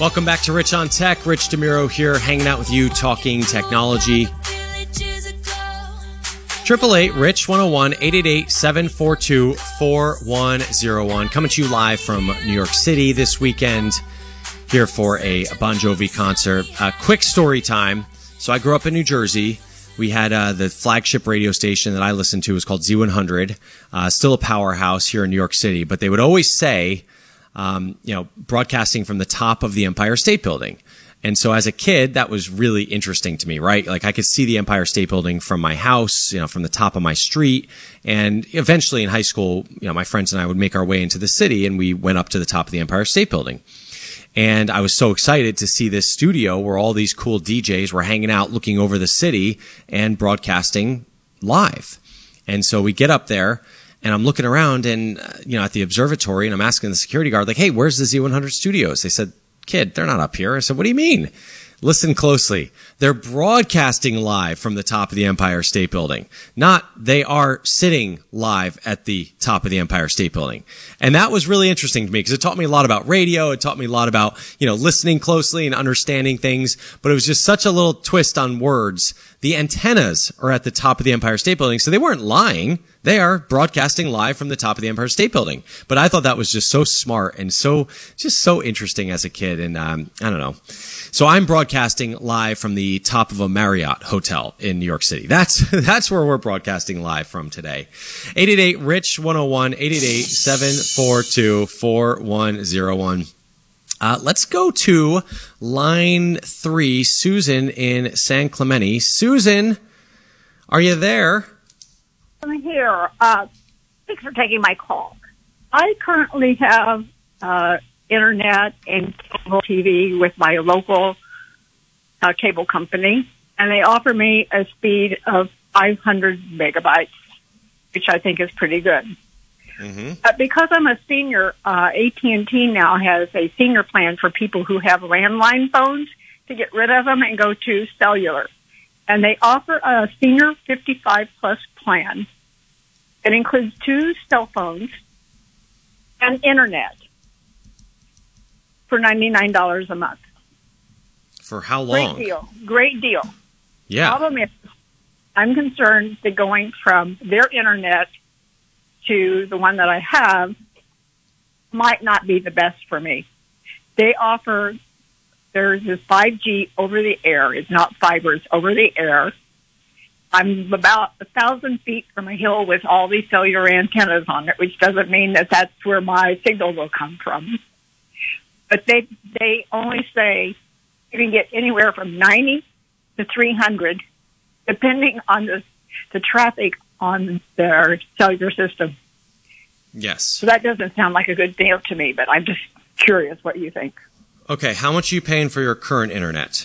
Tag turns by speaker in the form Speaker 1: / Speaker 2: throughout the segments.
Speaker 1: Welcome back to Rich on Tech. Rich DeMuro here, hanging out with you, talking technology. 888-742-4101. Coming to you live from New York City this weekend, here for a Bon Jovi concert. Quick story time. So I grew up in New Jersey. We had the flagship radio station that I listened to was called Z100, still a powerhouse here in New York City. But they would always say, broadcasting from the top of the Empire State Building. And so as a kid, that was really interesting to me, right? Like I could see the Empire State Building from my house, from the top of my street. And eventually in high school, my friends and I would make our way into the city and we went up to the top of the Empire State Building. And I was so excited to see this studio where all these cool DJs were hanging out, looking over the city and broadcasting live. And so we get up there and I'm looking around and, at the observatory and I'm asking the security guard, like, hey, where's the Z100 studios? They said, kid, they're not up here. I said, what do you mean? Listen closely. They're broadcasting live from the top of the Empire State Building. Not they are sitting live at the top of the Empire State Building. And that was really interesting to me because it taught me a lot about radio. It taught me a lot about, listening closely and understanding things. But it was just such a little twist on words. The antennas are at the top of the Empire State Building, so they weren't lying. They are broadcasting live from the top of the Empire State Building. But I thought that was just so smart and so interesting as a kid. And I don't know. So I'm broadcasting live from the top of a Marriott hotel in New York City. That's where we're broadcasting live from today. 888-RICH-101, 888-742-4101. Let's go to line 3, Susan in San Clemente. Susan, are you there?
Speaker 2: I'm here. Thanks for taking my call. I currently have internet and cable TV with my local cable company, and they offer me a speed of 500 megabytes, which I think is pretty good. Mm-hmm. Because I'm a senior, AT&T now has a senior plan for people who have landline phones to get rid of them and go to cellular. And they offer a senior 55-plus plan. It includes 2 cell phones and internet for $99 a month.
Speaker 1: For how long?
Speaker 2: Great deal.
Speaker 1: Yeah.
Speaker 2: Problem is, I'm concerned that going from their internet to the one that I have might not be the best for me. They offer, there's this 5G over the air. It's not fiber, it's over the air. I'm about 1,000 feet from a hill with all these cellular antennas on it, which doesn't mean that that's where my signal will come from. But they only say you can get anywhere from 90 to 300, depending on the traffic on their cellular system.
Speaker 1: Yes.
Speaker 2: So that doesn't sound like a good deal to me, but I'm just curious what you think.
Speaker 1: Okay, how much are you paying for your current internet?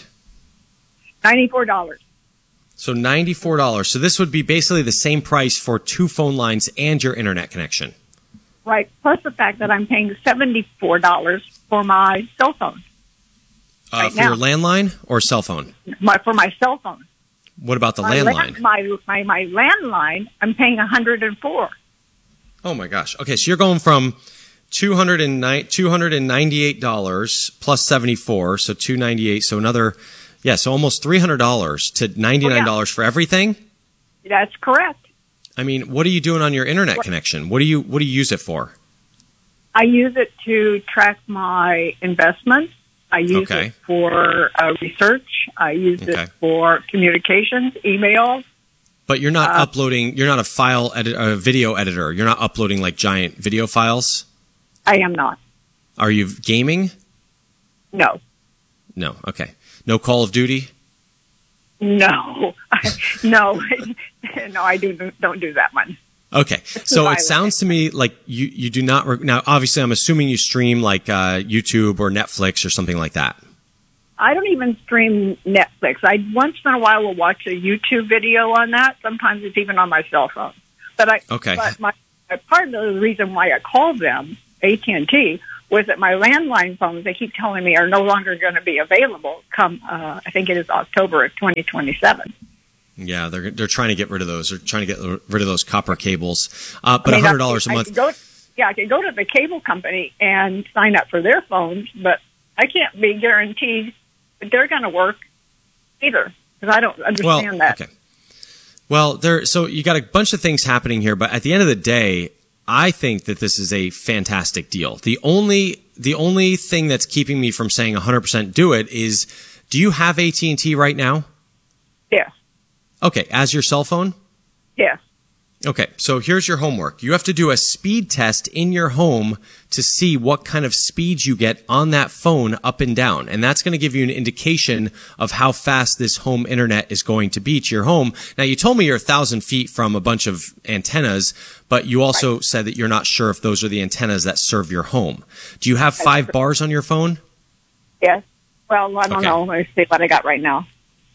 Speaker 2: $94.
Speaker 1: So $94. So this would be basically the same price for 2 phone lines and your internet connection.
Speaker 2: Right, plus the fact that I'm paying $74 for my cell phone.
Speaker 1: For your landline or cell phone?
Speaker 2: For my cell phone.
Speaker 1: What about the landline?
Speaker 2: My landline, I'm paying $104.
Speaker 1: Oh my gosh. Okay, so you're going from $298 plus 74, so $298. So another, so almost $300 to $99 for everything.
Speaker 2: That's correct.
Speaker 1: I mean, what are you doing on your internet connection? What do you use it for?
Speaker 2: I use it to track my investments. I use it for research. I use it for communications, email.
Speaker 1: But you're not uploading. You're not a video editor. You're not uploading like giant video files.
Speaker 2: I am not.
Speaker 1: Are you gaming?
Speaker 2: No.
Speaker 1: No. Okay. No Call of Duty.
Speaker 2: No. No. I don't do that one.
Speaker 1: Okay, so it sounds to me like you do not. Now, obviously, I'm assuming you stream like YouTube or Netflix or something like that.
Speaker 2: I don't even stream Netflix. I once in a while will watch a YouTube video on that. Sometimes it's even on my cell phone. But part of the reason why I called them, AT&T, was that my landline phones, they keep telling me, are no longer going to be available come, I think it is October of 2027.
Speaker 1: Yeah, they're trying to get rid of those. They're trying to get rid of those copper cables. But $100 a month.
Speaker 2: I could go to the cable company and sign up for their phones, but I can't be guaranteed that they're going to work either, because I don't understand that.
Speaker 1: Okay. Well, so you got a bunch of things happening here, but at the end of the day, I think that this is a fantastic deal. The only thing that's keeping me from saying 100% do it is, do you have AT&T right now?
Speaker 2: Yes.
Speaker 1: Okay, as your cell phone?
Speaker 2: Yes.
Speaker 1: Okay, so here's your homework. You have to do a speed test in your home to see what kind of speed you get on that phone up and down. And that's going to give you an indication of how fast this home internet is going to be to your home. Now, you told me you're 1,000 feet from a bunch of antennas, but you also said that you're not sure if those are the antennas that serve your home. Do you have 5 bars on your phone?
Speaker 2: Yes. Well, I don't know. Let me see what I got right now.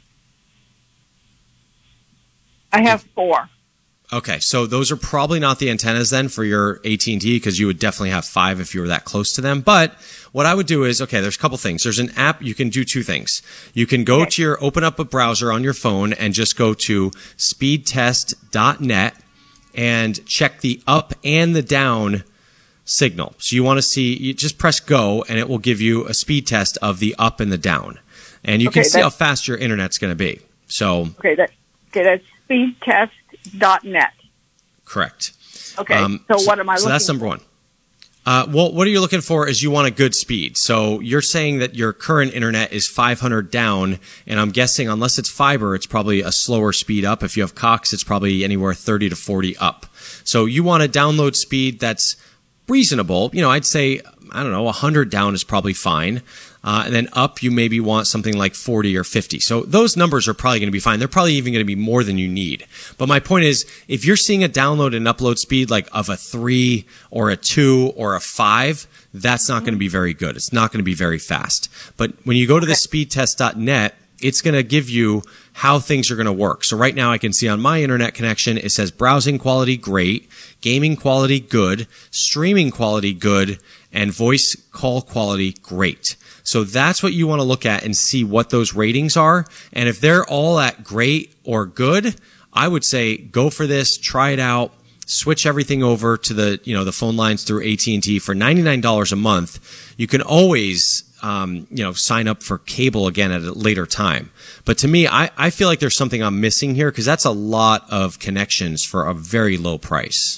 Speaker 2: I have 4.
Speaker 1: Okay, so those are probably not the antennas then for your AT&T, because you would definitely have 5 if you were that close to them. But what I would do is, okay, there's a couple things. There's an app. You can do 2 things. You can go to open up a browser on your phone and just go to speedtest.net and check the up and the down signal. So you want to see, you just press go and it will give you a speed test of the up and the down. And you can see how fast your internet's going to be. So
Speaker 2: that's speedtest.net.
Speaker 1: Correct.
Speaker 2: Okay. So what am I looking for?
Speaker 1: So that's number 1. Well, what are you looking for is you want a good speed. So you're saying that your current internet is 500 down, and I'm guessing unless it's fiber, it's probably a slower speed up. If you have Cox, it's probably anywhere 30 to 40 up. So you want a download speed that's reasonable. You know, I'd say, 100 down is probably fine. And then up, you maybe want something like 40 or 50. So those numbers are probably going to be fine. They're probably even going to be more than you need. But my point is, if you're seeing a download and upload speed like of a 3 or a 2 or a 5, that's not going to be very good. It's not going to be very fast. But when you go to the speedtest.net, it's going to give you how things are going to work. So right now I can see on my internet connection, it says browsing quality great, gaming quality good, streaming quality good, and voice call quality great. So that's what you want to look at and see what those ratings are. And if they're all at great or good, I would say go for this, try it out, switch everything over to the phone lines through AT&T for $99 a month. You can always sign up for cable again at a later time. But to me, I feel like there's something I'm missing here, because that's a lot of connections for a very low price.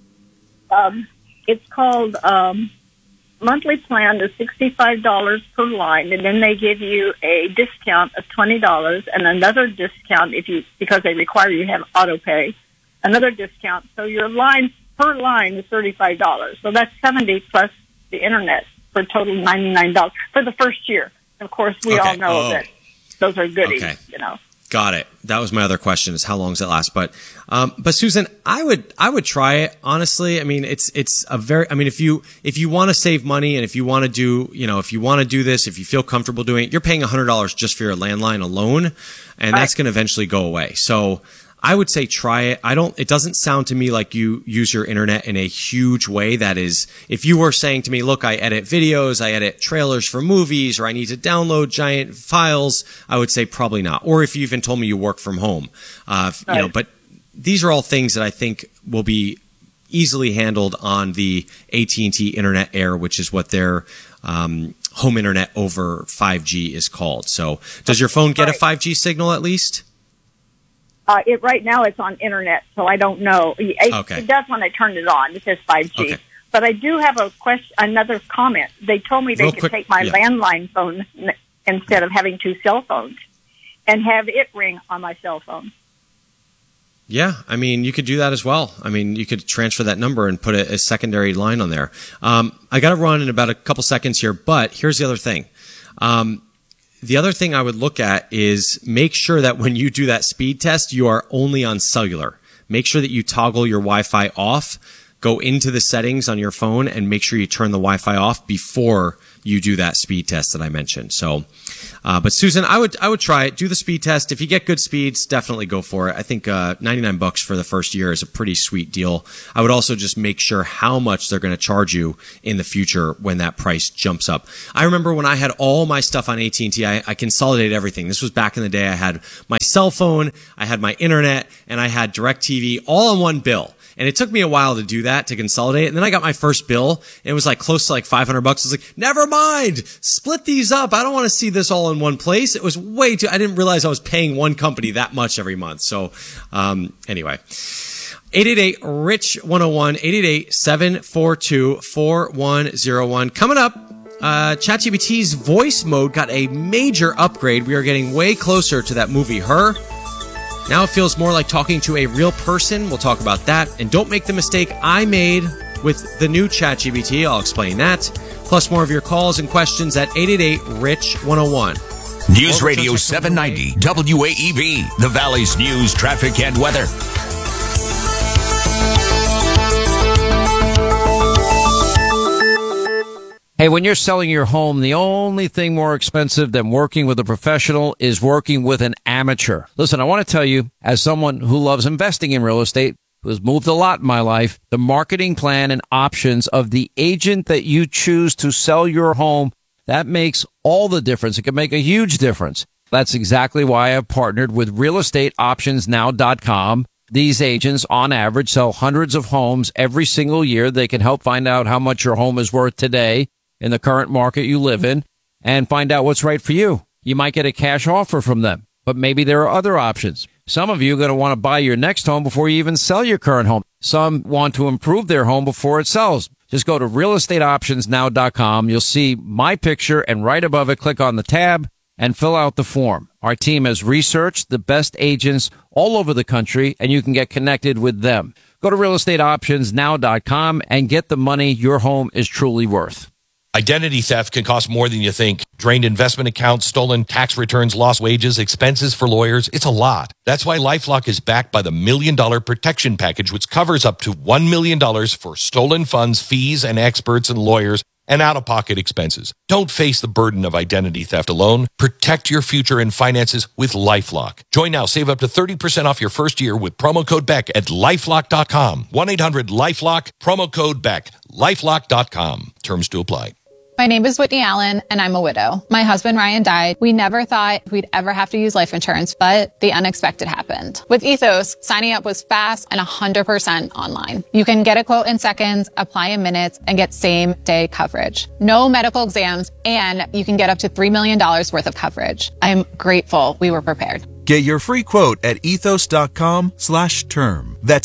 Speaker 2: It's called monthly plan is $65 per line, and then they give you a discount of $20 and another discount because they require you to have auto pay, another discount. So your line per line is $35. So that's $70 plus the internet for a total of $99 for the first year. Of course, we all know that those are goodies,
Speaker 1: Got it. That was my other question, is how long does it last? But Susan, I would try it, honestly. I mean, it's a very, if you want to save money and if you want to do, if you want to do this, if you feel comfortable doing it, you're paying $100 just for your landline alone, and that's going to eventually go away. So I would say try it. It doesn't sound to me like you use your internet in a huge way. That is, if you were saying to me, look, I edit videos, I edit trailers for movies, or I need to download giant files, I would say probably not. Or if you even told me you work from home, but these are all things that I think will be easily handled on the AT&T Internet Air, which is what their home internet over 5G is called. So does your phone get a 5G signal at least?
Speaker 2: Right now it's on internet, so I don't know. It does when I turn it on. It says 5G. Okay. But I do have another comment. They told me they could take my landline phone instead of having 2 cell phones and have it ring on my cell phone.
Speaker 1: Yeah, you could do that as well. You could transfer that number and put a secondary line on there. I got to run in about a couple seconds here, but here's the other thing. The other thing I would look at is make sure that when you do that speed test, you are only on cellular. Make sure that you toggle your Wi-Fi off, go into the settings on your phone, and make sure you turn the Wi-Fi off before you do that speed test that I mentioned. So, but Susan, I would try it. Do the speed test. If you get good speeds, definitely go for it. I think $99 for the first year is a pretty sweet deal. I would also just make sure how much they're going to charge you in the future when that price jumps up. I remember when I had all my stuff on AT&T, I consolidated everything. This was back in the day. I had my cell phone, I had my internet, and I had DirecTV all on one bill. And it took me a while to do that, to consolidate. And then I got my first bill, and it was like close to like $500. I was like, never mind, split these up. I don't want to see this all in one place. It was way too, I didn't realize I was paying one company that much every month. So, anyway. 888-RICH-101, 888-742-4101. Coming up, ChatGPT's voice mode got a major upgrade. We are getting way closer to that movie, Her. Now it feels more like talking to a real person. We'll talk about that. And don't make the mistake I made with the new ChatGPT. I'll explain that. Plus more of your calls and questions at 888-RICH-101.
Speaker 3: News Radio 790 WAEV, the Valley's news, traffic, and weather.
Speaker 4: Hey, when you're selling your home, the only thing more expensive than working with a professional is working with an amateur. Listen, I want to tell you, as someone who loves investing in real estate, who has moved a lot in my life, the marketing plan and options of the agent that you choose to sell your home, that makes all the difference. It can make a huge difference. That's exactly why I've partnered with realestateoptionsnow.com. These agents, on average, sell hundreds of homes every single year. They can help find out how much your home is worth today in the current market you live in and find out what's right for you. You might get a cash offer from them, but maybe there are other options. Some of you are going to want to buy your next home before you even sell your current home. Some want to improve their home before it sells. Just go to realestateoptionsnow.com. You'll see my picture, and right above it, click on the tab and fill out the form. Our team has researched the best agents all over the country, and you can get connected with them. Go to realestateoptionsnow.com and get the money your home is truly worth.
Speaker 5: Identity theft can cost more than you think. Drained investment accounts, stolen tax returns, lost wages, expenses for lawyers. It's a lot. That's why LifeLock is backed by the $1 Million Protection Package, which covers up to $1 million for stolen funds, fees, and experts and lawyers, and out-of-pocket expenses. Don't face the burden of identity theft alone. Protect your future and finances with LifeLock. Join now. Save up to 30% off your first year with promo code Beck at LifeLock.com. 1-800-LifeLock, promo code Beck, LifeLock.com. Terms to apply.
Speaker 6: My name is Whitney Allen, and I'm a widow. My husband, Ryan, died. We never thought we'd ever have to use life insurance, but the unexpected happened. With Ethos, signing up was fast and 100% online. You can get a quote in seconds, apply in minutes, and get same-day coverage. No medical exams, and you can get up to $3 million worth of coverage. I'm grateful we were prepared.
Speaker 7: Get your free quote at ethos.com/term. That's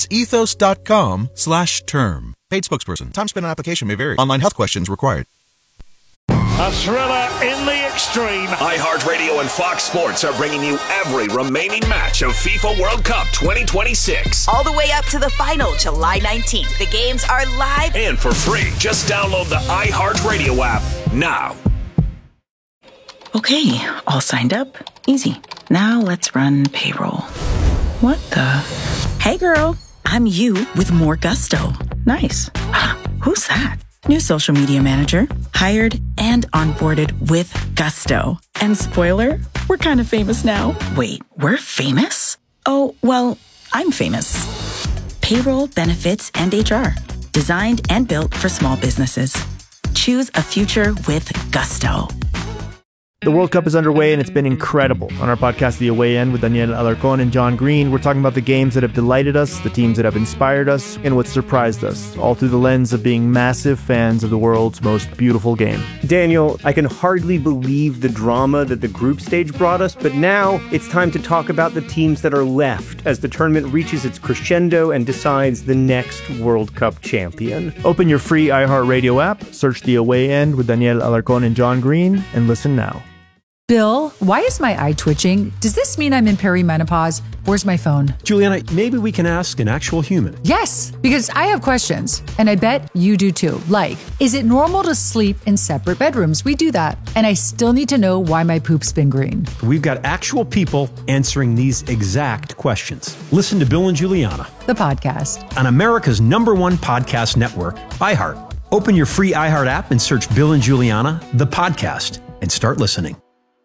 Speaker 7: ethos.com/term. Paid spokesperson. Time spent on application may vary. Online health questions required.
Speaker 8: A thriller in the extreme.
Speaker 3: iHeartRadio and Fox Sports are bringing you every remaining match of FIFA World Cup 2026.
Speaker 9: All the way up to the final, July 19th. The games are live
Speaker 3: and for free. Just download the iHeartRadio app now.
Speaker 10: Okay, all signed up. Easy. Now let's run payroll. What the? Hey girl, I'm you with more gusto. Nice. Who's that? New social media manager, hired and onboarded with gusto. And spoiler, we're kind of famous now. Wait, we're famous? Oh, well, I'm famous. Payroll, benefits, and HR. Designed and built for small businesses. Choose a future with gusto.
Speaker 11: The World Cup is underway, and it's been incredible. On our podcast, The Away End, with Daniel Alarcón and John Green, we're talking about the games that have delighted us, the teams that have inspired us, and what surprised us, all through the lens of being massive fans of the world's most beautiful game.
Speaker 12: Daniel, I can hardly believe the drama that the group stage brought us, but now it's time to talk about the teams that are left as the tournament reaches its crescendo and decides the next World Cup champion.
Speaker 11: Open your free iHeartRadio app, search The Away End with Daniel Alarcón and John Green, and listen now.
Speaker 13: Bill, why is my eye twitching? Does this mean I'm in perimenopause? Where's my phone?
Speaker 14: Juliana, maybe we can ask an actual human.
Speaker 13: Yes, because I have questions, and I bet you do too. Like, is it normal to sleep in separate bedrooms? We do that. And I still need to know why my poop's been green.
Speaker 14: We've got actual people answering these exact questions. Listen to Bill and Juliana,
Speaker 13: the podcast,
Speaker 14: on America's #1 podcast network, iHeart. Open your free iHeart app and search Bill and Juliana, the podcast, and start listening.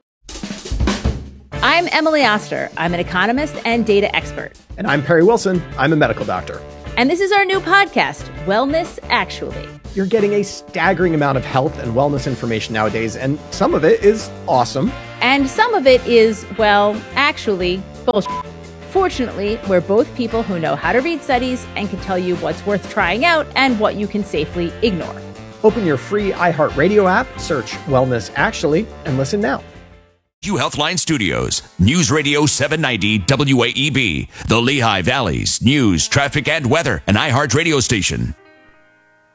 Speaker 15: I'm Emily Oster. I'm an economist and data expert.
Speaker 16: And I'm Perry Wilson. I'm a medical doctor.
Speaker 15: And this is our new podcast, Wellness Actually.
Speaker 16: You're getting a staggering amount of health and wellness information nowadays, and some of it is awesome.
Speaker 15: And some of it is, well, actually, bullshit. Fortunately, we're both people who know how to read studies and can tell you what's worth trying out and what you can safely ignore.
Speaker 16: Open your free iHeartRadio app, search Wellness Actually, and listen now.
Speaker 17: UHealthline Studios, News Radio 790 WAEB, the Lehigh Valley's news, traffic, and weather, an iHeart radio station.